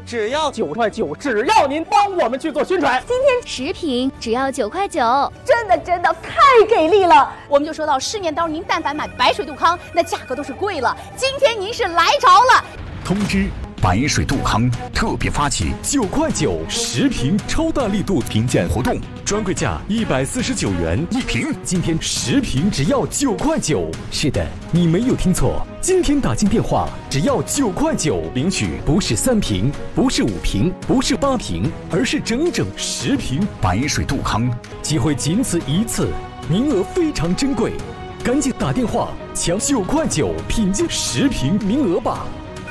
只要9块9，只要您帮我们去做宣传。 今天10瓶只要9块9， 真的太给力了！我们就说到市面当中，您但凡买白水杜康，那价格都是贵了。今天您是来着了。 通知：白水杜康特别发起9块9 10瓶超大力度评鉴活动，专柜价149元1瓶，今天10瓶只要9块9。是的，你没有听错，今天打进电话只要9块9，领取不是3瓶，不是5瓶，不是8瓶，而是整整10瓶白水杜康。机会仅此一次，名额非常珍贵，赶紧打电话抢9块9品鉴10瓶名额吧。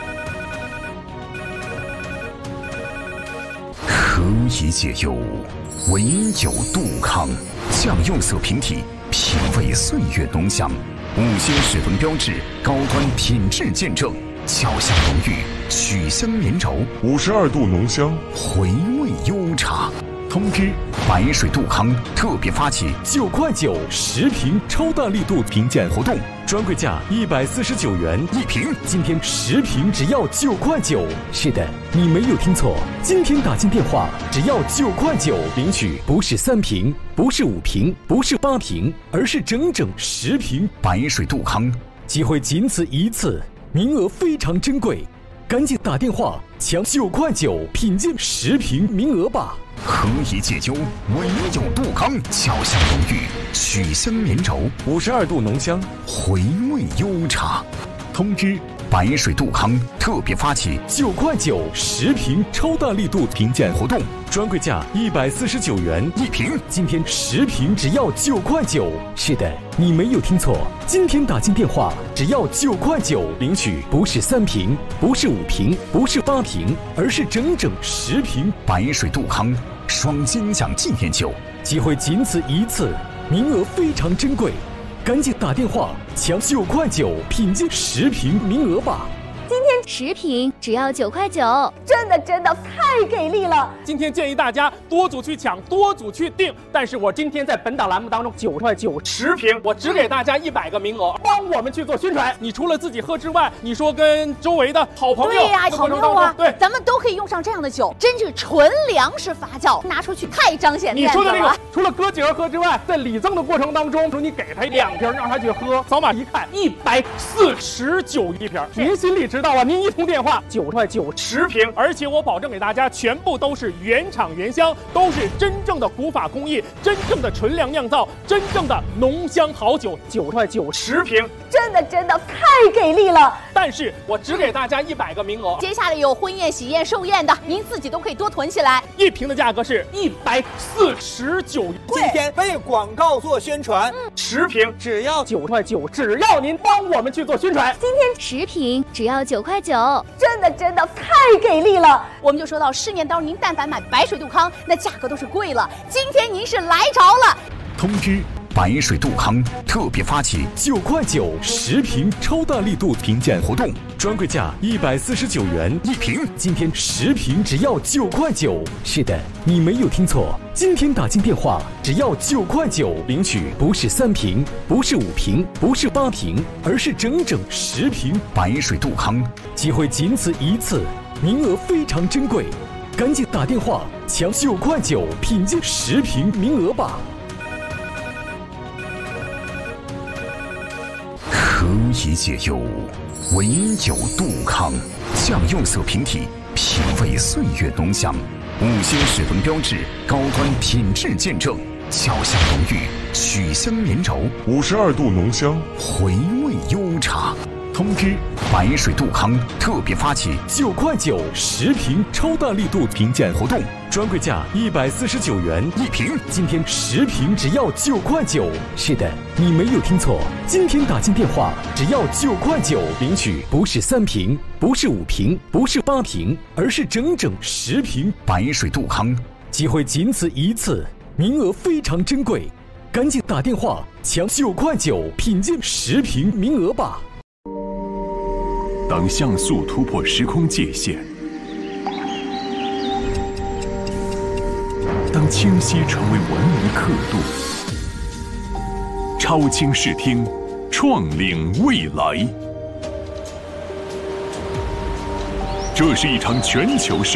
何以解忧，唯有杜康。酱用色平体，品味岁月浓香，5星水分标志，高端品质见证，俏香浓郁，曲香绵柔 ，52度浓香， 回味悠长。通知：白水杜康特别发起9块9 10瓶超大力度评鉴活动，专柜价149元1瓶，今天10瓶只要9块9。是的，你没有听错，今天打进电话只要9块9，领取不是3瓶，不是5瓶，不是8瓶，而是整整10瓶白水杜康。机会仅此一次，名额非常珍贵，赶紧打电话抢9块9品鉴10瓶名额吧。何以解忧，唯有杜康。俏香浓郁，曲香绵柔，52度浓香，回味悠长。通知：白水杜康特别发起9块9 10瓶超大力度评鉴活动，专柜价149元1瓶，今天10瓶只要9块9。是的，你没有听错，今天打进电话只要9块9，领取不是3瓶，不是5瓶，不是8瓶，而是整整10瓶白水杜康双金奖纪念酒。机会仅此一次，名额非常珍贵，赶紧打电话抢9块9品鉴10瓶名额吧。 今天10瓶只要9块9， 真的太给力了！ 今天建议大家多组去抢，多组去订。但是我今天在本档栏目当中9块9 10瓶，我只给大家100个名额，帮我们去做宣传。你除了自己喝之外，你说跟周围的好朋友， 对呀，朋友啊， 对， 咱们都可以用上这样的酒，真是纯粮食发酵，拿出去太彰显面子了。 你说的那个，除了哥几个喝之外，在礼赠的过程当中，说你给他2瓶，让他去喝，扫码一看149一瓶，您心里知道啊？您一通电话9块9 10瓶，而且我保证给大家全部都是原厂原香，都是真正的古法工艺，真正的纯粮酿造，真正的浓香好酒。9块9 10瓶， 真的太给力了！ 但是我只给大家100个名额， 接下来有婚宴、喜宴、寿宴的，您自己都可以多囤起来。 1瓶的价格是149。 今天为广告做宣传 ，10瓶只要9块9，只要您帮我们去做宣传。 今天10瓶只要9块9， 真的太给力了！我们就说到市面当中，您但凡买白水杜康，那价格都是贵了。今天您是来着了。 通知：白水杜康特别发起9块9 10瓶超大力度评鉴活动，专柜价149元1瓶，今天10瓶只要9块9。是的，你没有听错，今天打进电话只要9块9，领取不是3瓶，不是5瓶，不是8瓶，而是整整10瓶白水杜康。机会仅此一次，名额非常珍贵，赶紧打电话抢9块9品鉴10瓶名额吧。何以解忧，唯有杜康。酱用色平体，品味岁月浓香，5星水分标志，高端品质见证，俏香浓郁，曲香绵柔 ，52度浓香， 回味悠长。通知：白水杜康特别发起9块9 10瓶超大力度评鉴活动，专柜价149元1瓶，今天10瓶只要9块9。是的，你没有听错，今天打进电话只要9块9，领取不是3瓶，不是5瓶，不是8瓶，而是整整10瓶白水杜康。机会仅此一次，名额非常珍贵，赶紧打电话抢9块9品鉴10瓶名额吧。 当像素突破时空界限，当清晰成为文明刻度，超清视听，创领未来。这是一场全球视